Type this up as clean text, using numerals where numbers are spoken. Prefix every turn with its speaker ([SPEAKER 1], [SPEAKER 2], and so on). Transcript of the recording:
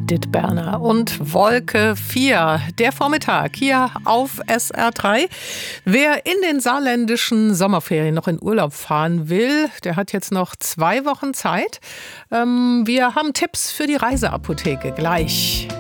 [SPEAKER 1] Edith Berner und Wolke 4, der Vormittag hier auf SR3. Wer in den saarländischen Sommerferien noch in Urlaub fahren will, der hat jetzt noch 2 Wochen Zeit. Wir haben Tipps für die Reiseapotheke gleich.